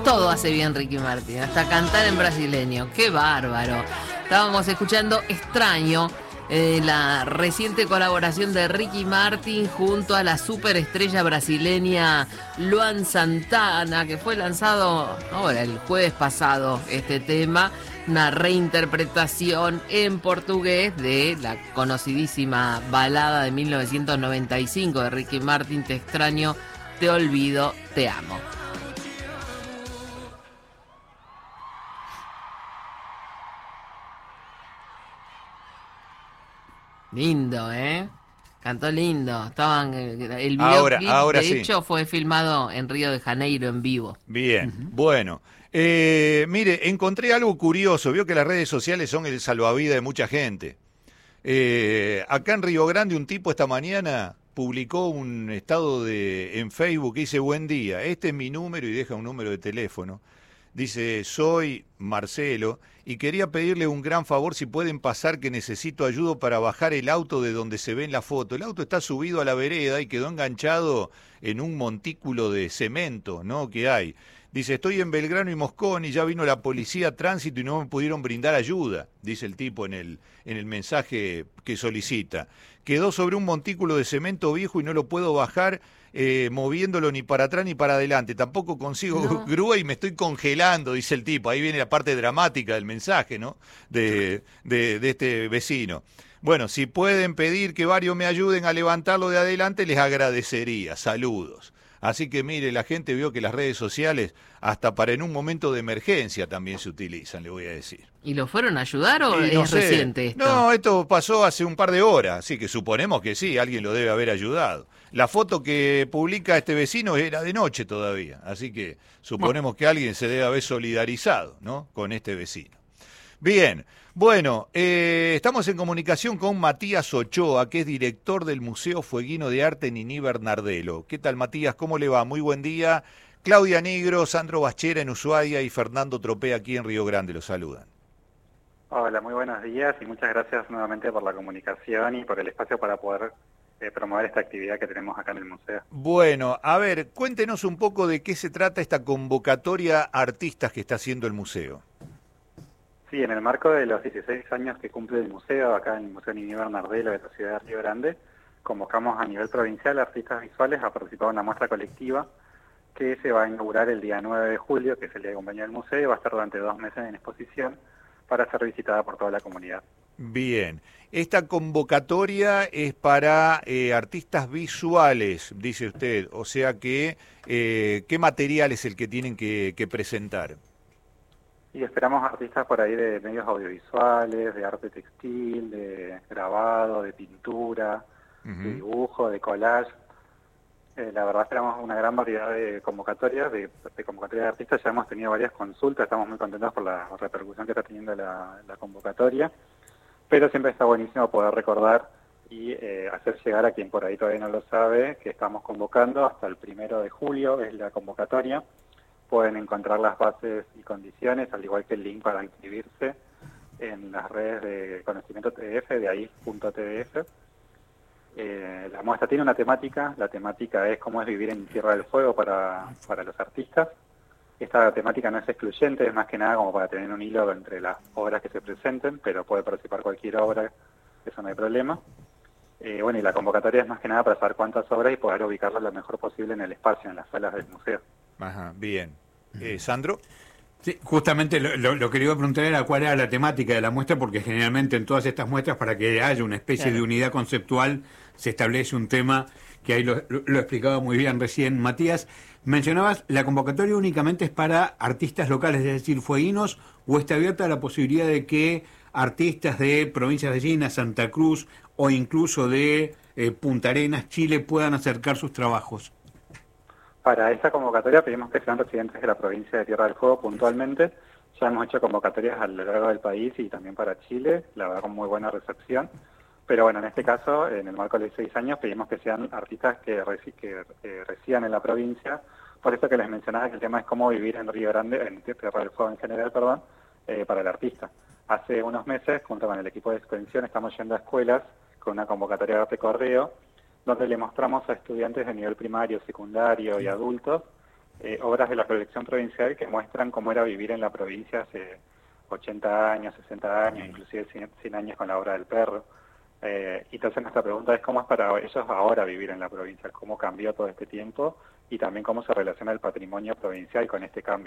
Todo hace bien Ricky Martin, hasta cantar en brasileño. ¡Qué bárbaro! Estábamos escuchando Extraño, la reciente colaboración de Ricky Martin junto a la superestrella brasileña Luan Santana, que fue lanzado ahora el jueves pasado este tema, una reinterpretación en portugués de la conocidísima balada de 1995 de Ricky Martin, Te extraño, te olvido, te amo. Lindo, ¿eh? Cantó lindo. El videoclip, Ahora de sí. hecho, fue filmado en Río de Janeiro en vivo. Bien, bueno. Mire, encontré algo curioso. Vio que las redes sociales son el salvavidas de mucha gente. Acá en Río Grande un tipo esta mañana publicó un estado en Facebook que dice: buen día, este es mi número, y deja un número de teléfono. Dice: soy Marcelo y quería pedirle un gran favor, si pueden pasar, que necesito ayuda para bajar el auto de donde se ve en la foto. El auto está subido a la vereda y quedó enganchado en un montículo de cemento, ¿no?, que hay. Dice: estoy en Belgrano y Moscón y ya vino la policía tránsito y no me pudieron brindar ayuda, dice el tipo en el mensaje que solicita. Quedó sobre un montículo de cemento viejo y no lo puedo bajar moviéndolo ni para atrás ni para adelante. Tampoco consigo grúa y me estoy congelando, dice el tipo. Ahí viene la parte dramática del mensaje, ¿no?, de este vecino. Bueno, si pueden pedir que varios me ayuden a levantarlo de adelante, les agradecería. Saludos. Así que mire, la gente vio que las redes sociales, hasta para en un momento de emergencia, también se utilizan, le voy a decir. ¿Y lo fueron a ayudar o Y no es sé, reciente esto? no, esto pasó hace un par de horas, así que suponemos que sí, alguien lo debe haber ayudado. La foto que publica este vecino era de noche todavía, así que suponemos que alguien se debe haber solidarizado, ¿no?, con este vecino. Bien, bueno, estamos en comunicación con Matías Ochoa, que es director del Museo Fueguino de Arte Niní Bernardelo. ¿Qué tal, Matías? ¿Cómo le va? Muy buen día. Claudia Nigro, Sandro Baschera en Ushuaia y Fernando Tropé aquí en Río Grande los saludan. Hola, muy buenos días y muchas gracias nuevamente por la comunicación y por el espacio para poder promover esta actividad que tenemos acá en el museo. Bueno, a ver, cuéntenos un poco de qué se trata esta convocatoria a artistas que está haciendo el museo. Sí, en el marco de los 16 años que cumple el museo, acá en el Museo Niní Bernardelo de la ciudad de Río Grande, convocamos a nivel provincial a artistas visuales a participar en una muestra colectiva que se va a inaugurar el día 9 de julio, que es el día de cumpleaños del museo, y va a estar durante 2 meses en exposición para ser visitada por toda la comunidad. Bien, esta convocatoria es para artistas visuales, dice usted, o sea que, ¿qué material es el que tienen que presentar? Y esperamos artistas por ahí de medios audiovisuales, de arte textil, de grabado, de pintura, de dibujo, de collage. La verdad esperamos una gran variedad de convocatorias, de convocatorias de artistas. Ya hemos tenido varias consultas, estamos muy contentos por la repercusión que está teniendo la convocatoria, pero siempre está buenísimo poder recordar y hacer llegar a quien por ahí todavía no lo sabe, que estamos convocando hasta el 1 de julio, es la convocatoria. Pueden encontrar las bases y condiciones, al igual que el link para inscribirse en las redes de Conocimiento TDF, de ahí.tdf. La muestra tiene una temática, la temática es cómo es vivir en Tierra del Fuego para los artistas. Esta temática no es excluyente, es más que nada como para tener un hilo entre las obras que se presenten, pero puede participar cualquier obra, eso no hay problema. Bueno, y la convocatoria es más que nada para saber cuántas obras y poder ubicarlas lo mejor posible en el espacio, en las salas del museo. Ajá, bien. ¿Sandro? Sí, justamente lo que le iba a preguntar era cuál era la temática de la muestra, porque generalmente en todas estas muestras, para que haya una especie de unidad conceptual, se establece un tema, que ahí lo explicaba muy bien recién Matías. Mencionabas, ¿la convocatoria únicamente es para artistas locales, es decir, fueguinos, o está abierta la posibilidad de que artistas de provincias vecinas, Santa Cruz o incluso de Punta Arenas, Chile, puedan acercar sus trabajos? Para esta convocatoria pedimos que sean residentes de la provincia de Tierra del Fuego puntualmente. Ya hemos hecho convocatorias a lo largo del país y también para Chile, la verdad con muy buena recepción. Pero bueno, en este caso, en el marco de los 6 años, pedimos que sean artistas que residan en la provincia. Por eso que les mencionaba que el tema es cómo vivir en Río Grande, en Tierra del Fuego en general, perdón, para el artista. Hace unos meses, junto con el equipo de extensión, estamos yendo a escuelas con una convocatoria de arte correo, donde le mostramos a estudiantes de nivel primario, secundario y adultos obras de la colección provincial que muestran cómo era vivir en la provincia hace 80 años, 60 años, inclusive 100 años con la obra del perro. Y entonces nuestra pregunta es cómo es para ellos ahora vivir en la provincia, cómo cambió todo este tiempo y también cómo se relaciona el patrimonio provincial con este cambio.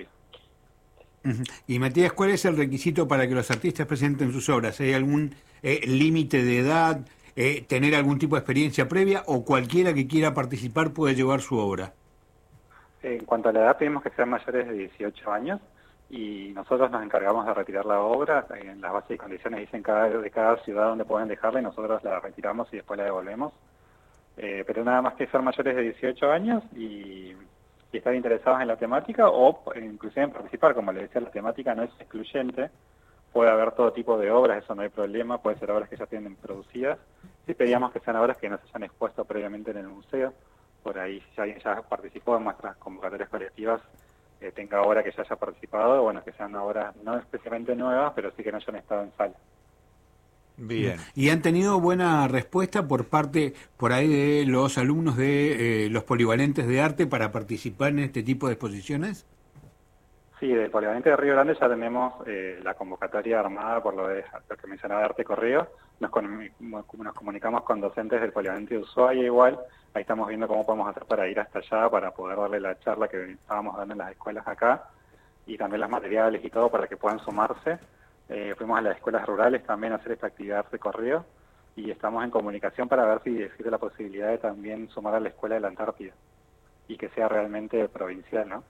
Y Matías, ¿cuál es el requisito para que los artistas presenten sus obras? ¿Hay algún límite de edad, tener algún tipo de experiencia previa o cualquiera que quiera participar puede llevar su obra? En cuanto a la edad, pedimos que sean mayores de 18 años y nosotros nos encargamos de retirar la obra. En las bases y condiciones dicen de cada ciudad donde pueden dejarla y nosotros la retiramos y después la devolvemos. Pero nada más que ser mayores de 18 años y estar interesados en la temática o inclusive en participar. Como les decía, la temática no es excluyente, puede haber todo tipo de obras, eso no hay problema, puede ser obras que ya tienen producidas. Sí pedíamos que sean obras que no se hayan expuesto previamente en el museo, por ahí si alguien ya participó en nuestras convocatorias colectivas, tenga obra que ya haya participado, bueno, que sean obras no especialmente nuevas, pero sí que no hayan estado en sala. Bien. ¿Y han tenido buena respuesta por parte, por ahí, de los alumnos de los polivalentes de arte para participar en este tipo de exposiciones? Sí, del Polivalente de Río Grande ya tenemos la convocatoria armada por lo que mencionaba de Arte Correo. Nos comunicamos con docentes del Polivalente de Ushuaia igual. Ahí estamos viendo cómo podemos hacer para ir hasta allá, para poder darle la charla que estábamos dando en las escuelas acá, y también los materiales y todo para que puedan sumarse. Fuimos a las escuelas rurales también a hacer esta actividad de recorrido y estamos en comunicación para ver si existe la posibilidad de también sumar a la Escuela de la Antártida y que sea realmente provincial, ¿no?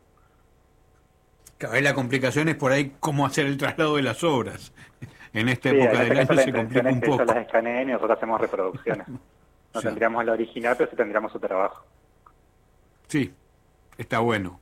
Cada vez la complicación es por ahí cómo hacer el traslado de las obras. En esta época del año se complica un poco. Ellos las escaneen y nosotros hacemos reproducciones. No tendríamos la original, pero sí tendríamos su trabajo. Sí, está bueno.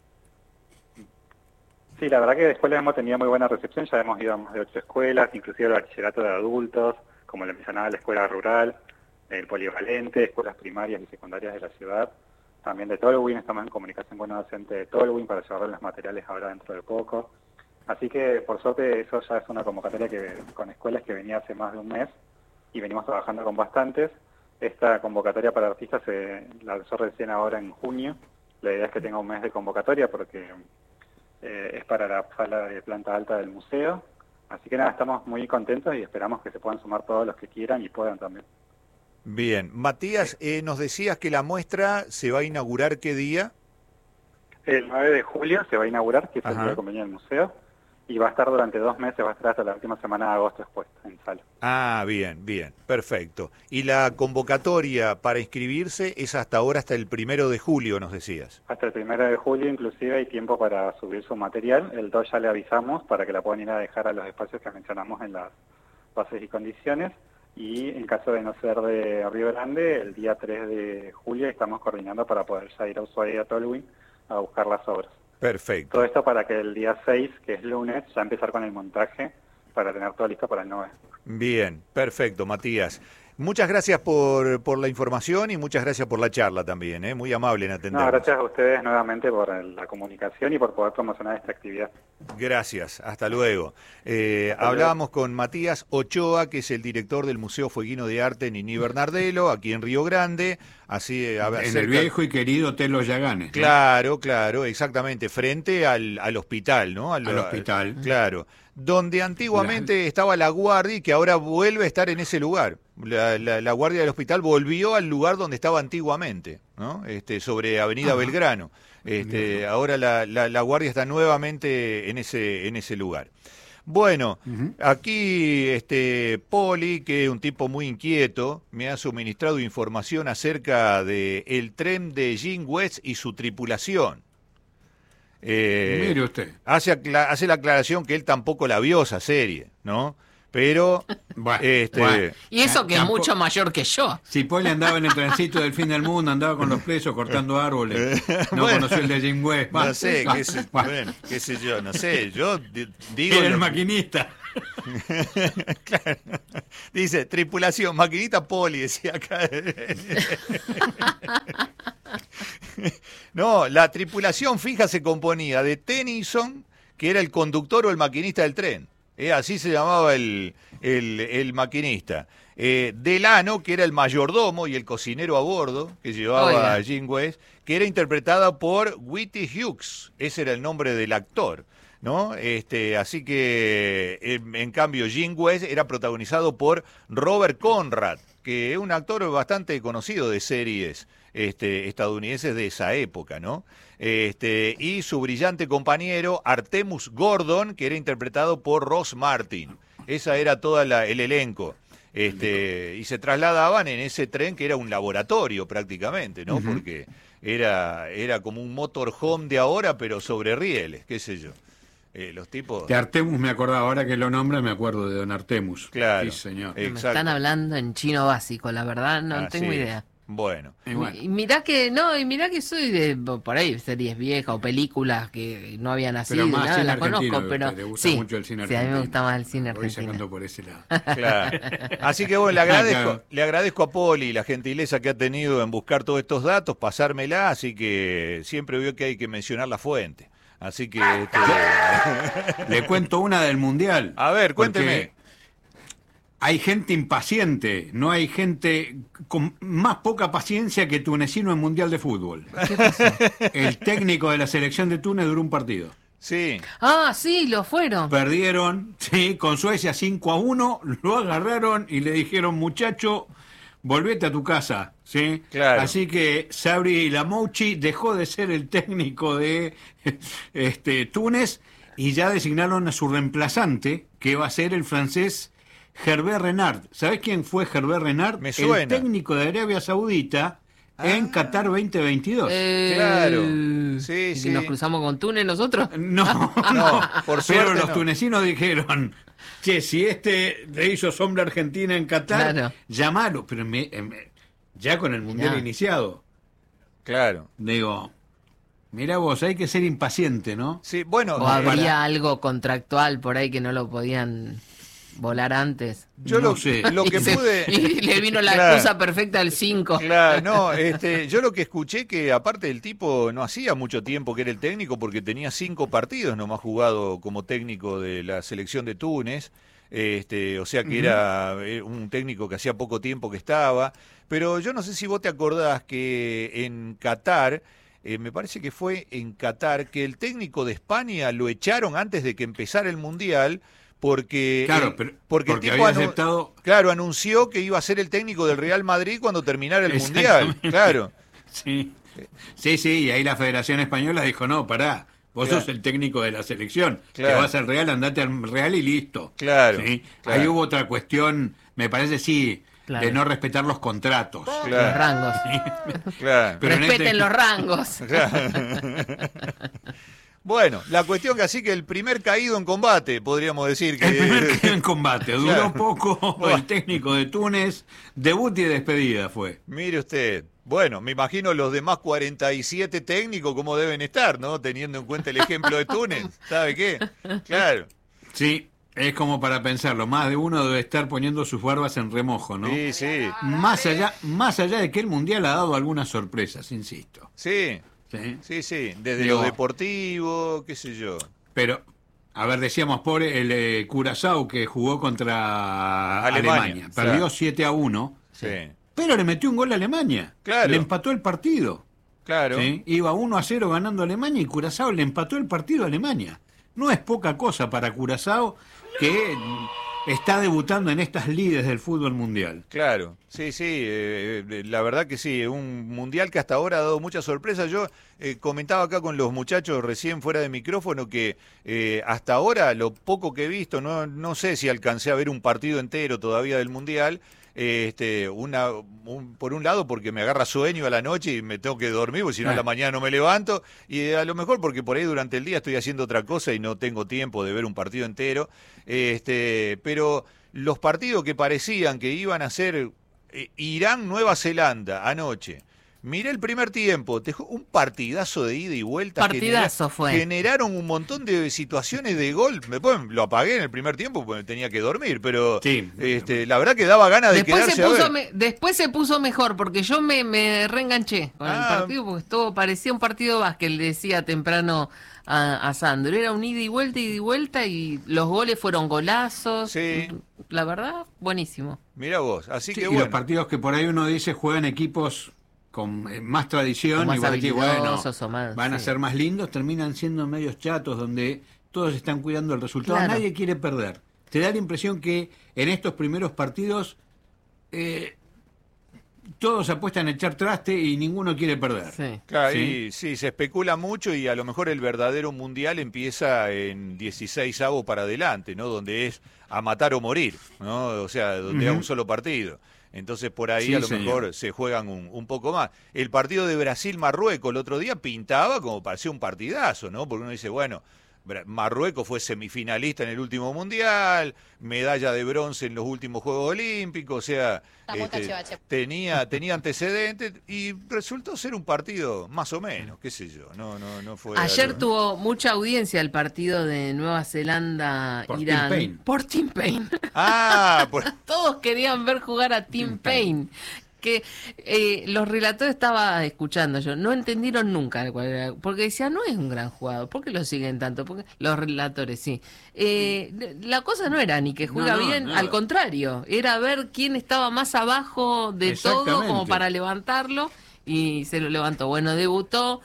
Sí, la verdad que de escuelas hemos tenido muy buena recepción, ya hemos ido a más de 8 escuelas, inclusive el bachillerato de adultos, como le mencionaba, la escuela rural, el polivalente, escuelas primarias y secundarias de la ciudad, también de Tolwyn, estamos en comunicación con una docente de Tolwyn para llevarle los materiales ahora dentro de poco. Así que, por suerte, eso ya es una convocatoria con escuelas que venía hace más de un mes y venimos trabajando con bastantes. Esta convocatoria para artistas se lanzó recién ahora en junio. La idea es que tenga un mes de convocatoria porque es para la sala de planta alta del museo. Así que nada, estamos muy contentos y esperamos que se puedan sumar todos los que quieran y puedan también. Bien. Matías, nos decías que la muestra se va a inaugurar ¿qué día? El 9 de julio se va a inaugurar, que es el día de convenio del museo, y va a estar durante 2 meses, va a estar hasta la última semana de agosto expuesta en sala. Ah, bien, bien, perfecto. Y la convocatoria para inscribirse es hasta ahora, hasta el 1 de julio, nos decías. Hasta el 1 de julio inclusive hay tiempo para subir su material. El 2 ya le avisamos para que la puedan ir a dejar a los espacios que mencionamos en las bases y condiciones. Y en caso de no ser de Río Grande, el día 3 de julio estamos coordinando para poder ya ir a Ushuaia y a Tolwyn a buscar las obras. Perfecto. Todo esto para que el día 6, que es lunes, ya empezar con el montaje para tener todo listo para el 9. Bien, perfecto, Matías. Muchas gracias por la información y muchas gracias por la charla también, muy amable en atendernos. No, gracias a ustedes nuevamente por la comunicación y por poder promocionar esta actividad. Gracias, hasta luego. Hablábamos con Matías Ochoa, que es el director del Museo Fueguino de Arte Niní Bernardelo, aquí en Río Grande. Así, en el viejo y querido Hotel Los Yaganes, ¿no? Claro, claro, exactamente, frente al hospital, ¿no? Al hospital. Claro, donde antiguamente estaba la guardia y que ahora vuelve a estar en ese lugar. La guardia del hospital volvió al lugar donde estaba antiguamente, ¿no? Sobre Avenida Belgrano. Ahora la guardia está nuevamente en ese lugar. Bueno, aquí Poli, que es un tipo muy inquieto, me ha suministrado información acerca de el tren de Jim West y su tripulación. Mire usted. Hace la aclaración que él tampoco la vio esa serie, ¿no? Pero bueno. Y eso que es mucho mayor que yo. Si Poli andaba en el trencito del fin del mundo, andaba con los presos cortando árboles, no conoció el de Jim West. No sé, qué sé yo, no sé, yo digo... Era el maquinista. Claro. Dice, tripulación, maquinita Poli, decía acá. No, la tripulación fija se componía de Tennyson, que era el conductor o el maquinista del tren. Así se llamaba el maquinista. Delano, que era el mayordomo y el cocinero a bordo, que llevaba a Gene West, que era interpretada por Whitey Hughes. Ese era el nombre del actor, ¿no? Así que, en cambio, Gene West era protagonizado por Robert Conrad, que es un actor bastante conocido de series estadounidenses de esa época, ¿no? Y su brillante compañero Artemus Gordon, que era interpretado por Ross Martin. Esa era todo el elenco. Y se trasladaban en ese tren que era un laboratorio prácticamente, ¿no? Porque era como un motorhome de ahora, pero sobre rieles, qué sé yo. Los tipos... De Artemus me acordaba, ahora que lo nombra me acuerdo de don Artemus. Claro. Sí, señor. Me están hablando en chino básico, la verdad no tengo idea. Bueno. Y mirá que soy de, por ahí, series viejas o películas que no había nacido, pero más nada, cine las conozco, argentino, pero te gusta sí, mucho el cine sí, a mí me argentino. gusta más el cine Voy argentino. sacando por ese lado. Claro. Así que bueno, le agradezco a Poli la gentileza que ha tenido en buscar todos estos datos, pasármela, así que siempre veo que hay que mencionar la fuente. Así que... Le cuento una del Mundial. A ver, cuénteme. Hay gente impaciente, no hay gente con más poca paciencia que tunecino en Mundial de Fútbol. ¿Qué pasó? El técnico de la selección de Túnez duró un partido. Sí. Ah, sí, lo fueron. Perdieron, sí, con Suecia 5-1, lo agarraron y le dijeron, muchacho, volvete a tu casa, ¿sí? Claro. Así que Sabri Lamouchi dejó de ser el técnico de Túnez y ya designaron a su reemplazante, que va a ser el francés Hervé Renard. ¿Sabés quién fue Hervé Renard? Me suena. El técnico de Arabia Saudita en Qatar 2022. Claro. Sí, ¿Y sí. nos cruzamos con Túnez nosotros? No, por pero suerte los no. tunecinos dijeron, che, si le hizo sombra a Argentina en Qatar, Claro. llamalo, pero ya con el Mundial Ya. iniciado. Claro. Digo, mirá vos, hay que ser impaciente, ¿no? Sí, bueno, ¿O habría algo contractual por ahí que no lo podían volar antes? yo No sé. lo que pude... Y le vino la Claro. excusa perfecta del 5. Claro, no, yo lo que escuché que aparte el tipo no hacía mucho tiempo que era el técnico porque tenía 5 partidos nomás jugado como técnico de la selección de Túnez, o sea que era un técnico que hacía poco tiempo que estaba, pero yo no sé si vos te acordás que en Qatar, me parece que fue en Qatar, que el técnico de España lo echaron antes de que empezara el Mundial porque, Claro, porque el porque tipo había aceptado... Claro, anunció que iba a ser el técnico del Real Madrid cuando terminara el Mundial. Exactamente. Claro. Sí. Sí, y ahí la Federación Española dijo, no, pará, vos Claro. sos el técnico de la selección, Claro. te vas al Real, andate al Real y listo. Claro, ¿Sí? claro. Ahí hubo otra cuestión, me parece, sí, Claro. de no respetar los contratos. Los Claro, rangos. claro. Pero en Respeten este- los rangos. Claro. Bueno, la cuestión que así que el primer caído en combate, podríamos decir que... El primer que en combate, duró Claro. poco, Bueno. el técnico de Túnez, debut y despedida fue. Mire usted, bueno, me imagino los demás 47 técnicos cómo deben estar, ¿no? Teniendo en cuenta el ejemplo de Túnez, ¿sabe qué? Claro, Sí, es como para pensarlo, más de uno debe estar poniendo sus barbas en remojo, ¿no? sí, sí, Más allá de que el Mundial ha dado algunas sorpresas, insisto. sí, ¿Sí? sí, sí, desde Digo, lo deportivo, qué sé yo. Pero, a ver, decíamos por el Curazao que jugó contra Alemania, Perdió claro. 7-1, Sí, pero le metió un gol a Alemania. Claro. Le empató el partido. claro. ¿Sí? Iba 1-0 ganando Alemania y Curazao le empató el partido a Alemania. No es poca cosa para Curazao que está debutando en estas lides del fútbol mundial. Claro, sí, sí, la verdad que sí, un mundial que hasta ahora ha dado muchas sorpresas. Yo comentaba acá con los muchachos recién fuera de micrófono que hasta ahora lo poco que he visto, no sé si alcancé a ver un partido entero todavía del mundial. Por un lado porque me agarra sueño a la noche y me tengo que dormir, porque si no a la mañana no me levanto, y a lo mejor porque por ahí durante el día estoy haciendo otra cosa y no tengo tiempo de ver un partido entero, pero los partidos que parecían que iban a ser Irán-Nueva Zelanda anoche, Miré el primer tiempo, dejó un partidazo de ida y vuelta. Partidazo fue. Generaron un montón de situaciones de gol. Después lo apagué en el primer tiempo porque tenía que dormir, pero sí. La verdad que daba ganas de quedarse a ver. Después se puso mejor, porque yo me reenganché con el partido, porque todo parecía un partido de básquet, le decía temprano a Sandro. Era un ida y vuelta, y los goles fueron golazos. Sí. La verdad, buenísimo. Mirá vos, así Sí, que y bueno. los partidos que por ahí uno dice juegan equipos con más tradición, Con más y vos decís, bueno, habilidosos o más, van a sí. ser más lindos, terminan siendo medios chatos donde todos están cuidando el resultado, Claro. nadie quiere perder. Te da la impresión que en estos primeros partidos todos apuestan a echar traste y ninguno quiere perder. Sí. Claro, ¿Sí? y sí, se especula mucho y a lo mejor el verdadero mundial empieza en 16avos para adelante, ¿no? Donde es a matar o morir, ¿no? O sea, donde hay un solo partido. Entonces por ahí Sí, a lo señor. mejor se juegan un poco más. El partido de Brasil-Marruecos el otro día pintaba como parecía un partidazo, ¿no? Porque uno dice, bueno, Marruecos fue semifinalista en el último mundial, medalla de bronce en los últimos Juegos Olímpicos, o sea, tenía antecedentes y resultó ser un partido más o menos, qué sé yo, no fue. Ayer algo. tuvo mucha audiencia el partido de Nueva Zelanda-Irán. Tim Payne. Por Tim Payne. Ah, Todos querían ver jugar a Tim Payne. Que los relatores estaba escuchando yo, no entendieron nunca cuál era, porque decían, no es un gran jugador, ¿por qué lo siguen tanto? Porque los relatores, sí. La cosa no era ni que juega bien, nada. al contrario, era ver quién estaba más abajo de todo Exactamente. como para levantarlo, y se lo levantó. Bueno, debutó.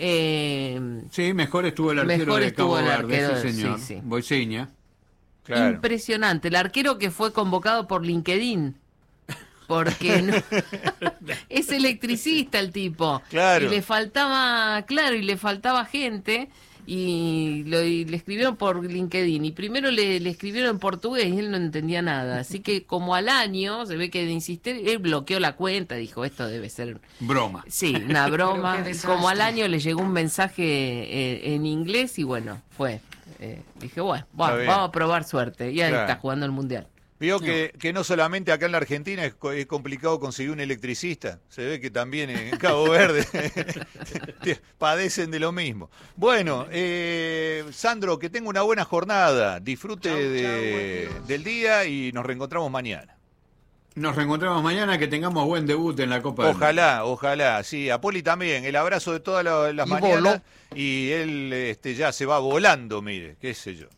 Sí, mejor estuvo el arquero Mejor de Cabo estuvo el Verde, arquero, sí señor, sí. Boiseña. claro. Impresionante, el arquero que fue convocado por LinkedIn. Porque no, es electricista el tipo. Claro. Y le faltaba, gente. Y le escribieron por LinkedIn. Y primero le escribieron en portugués y él no entendía nada. Así que como al año, se ve que de insistir, él bloqueó la cuenta. Dijo, esto debe ser... Broma. Sí, una broma. Pero qué desastre. Como al año le llegó un mensaje en inglés y bueno, fue. Dije, bueno, bien. vamos a probar suerte. Y ahí Claro. está jugando el Mundial. Vio que no solamente acá en la Argentina es complicado conseguir un electricista, se ve que también en Cabo Verde padecen de lo mismo. Bueno, Sandro, que tenga una buena jornada, disfrute del día y nos reencontramos mañana. Nos reencontramos mañana, que tengamos buen debut en la Copa del Mundo. Ojalá, sí, a Poli también, el abrazo de todas las Y mañanas voló. y él ya se va volando, mire, qué sé yo.